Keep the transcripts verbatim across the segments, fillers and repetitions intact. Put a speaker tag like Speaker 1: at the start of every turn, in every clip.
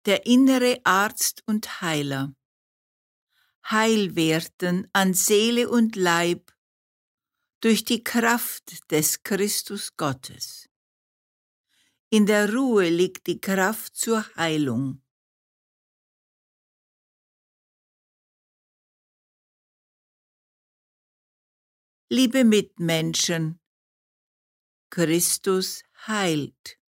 Speaker 1: der innere Arzt und Heiler. Heil werden an Seele und Leib durch die Kraft des Christus Gottes. In der Ruhe liegt die Kraft zur Heilung. Liebe Mitmenschen, Christus heilt.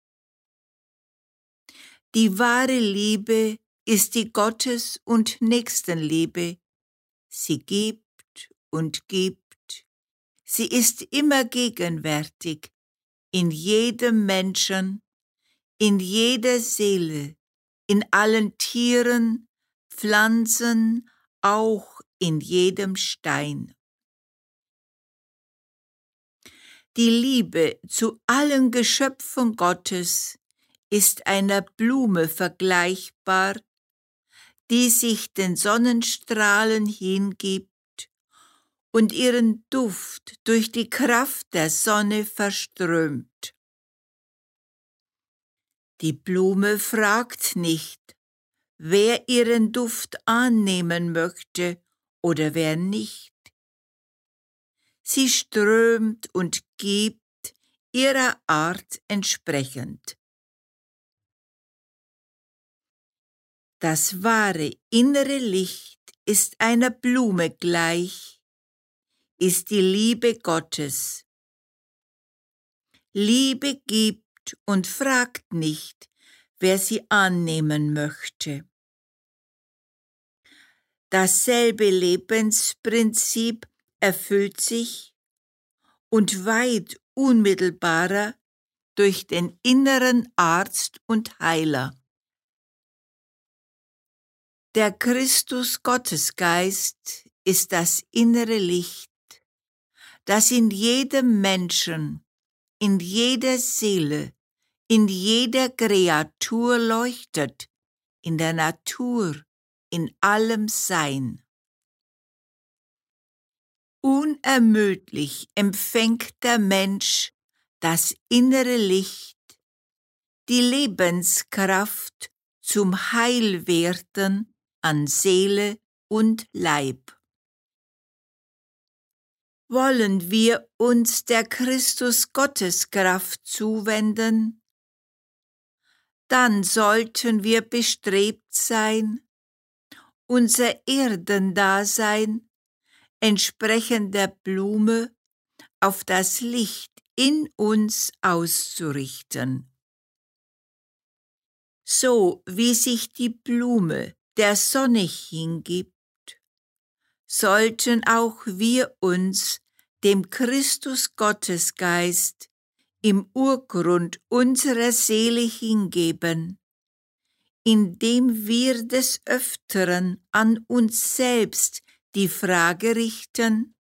Speaker 1: Die wahre Liebe ist die Gottes- und Nächstenliebe. Sie gibt und gibt. Sie ist immer gegenwärtig in jedem Menschen, in jeder Seele, in allen Tieren, Pflanzen, auch in jedem Stein. Die Liebe zu allen Geschöpfen Gottes ist einer Blume vergleichbar, die sich den Sonnenstrahlen hingibt und ihren Duft durch die Kraft der Sonne verströmt. Die Blume fragt nicht, wer ihren Duft annehmen möchte oder wer nicht. Sie strömt und gibt ihrer Art entsprechend. Das wahre innere Licht ist einer Blume gleich, ist die Liebe Gottes. Liebe gibt und fragt nicht, wer sie annehmen möchte. Dasselbe Lebensprinzip erfüllt sich und weit unmittelbarer durch den inneren Arzt und Heiler. Der Christus-Gottesgeist ist das innere Licht, das in jedem Menschen, in jeder Seele, in jeder Kreatur leuchtet, in der Natur, in allem Sein. Unermüdlich empfängt der Mensch das innere Licht, die Lebenskraft zum Heilwerden an Seele und Leib. Wollen wir uns der Christus-Gotteskraft zuwenden, dann sollten wir bestrebt sein, unser Erdendasein entsprechend der Blume auf das Licht in uns auszurichten. So wie sich die Blume der Sonne hingibt, sollten auch wir uns dem Christus-Gottesgeist im Urgrund unserer Seele hingeben, indem wir des Öfteren an uns selbst die Frage richten: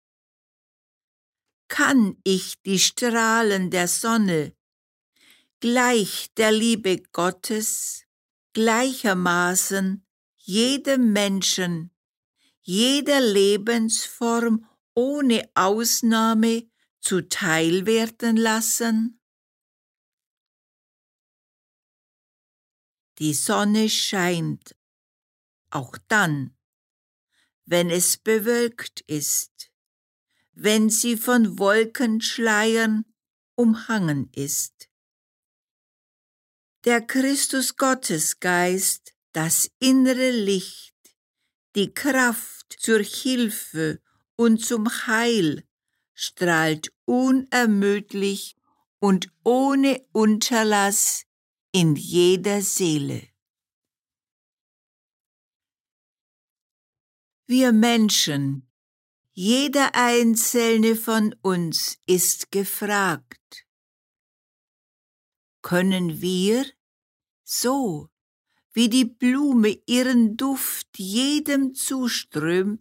Speaker 1: Kann ich die Strahlen der Sonne gleich der Liebe Gottes gleichermaßen jedem Menschen, jeder Lebensform ohne Ausnahme zuteil werden lassen? Die Sonne scheint auch dann, wenn es bewölkt ist, wenn sie von Wolkenschleiern umhangen ist. Der Christus-Gottesgeist, das innere Licht, die Kraft zur Hilfe und zum Heil, strahlt unermüdlich und ohne Unterlass in jeder Seele. Wir Menschen, jeder einzelne von uns ist gefragt. Können wir, so wie die Blume ihren Duft jedem zuströmt,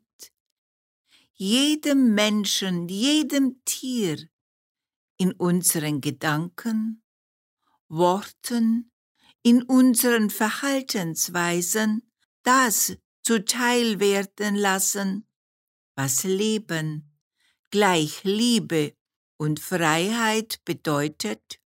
Speaker 1: jedem Menschen, jedem Tier, in unseren Gedanken, Worten, in unseren Verhaltensweisen das zuteil werden lassen, was Leben, gleich Liebe und Freiheit bedeutet?